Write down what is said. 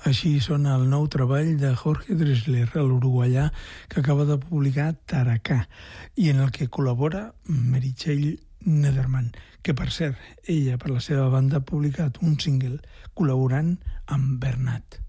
Així sona el nou treball de Jorge Drexler, l'uruguaià, que acaba de publicar Taracà, i en el que col·labora Meritxell Nederman, que per cert, ella per la seva banda ha publicat un single col·laborant amb Bernat.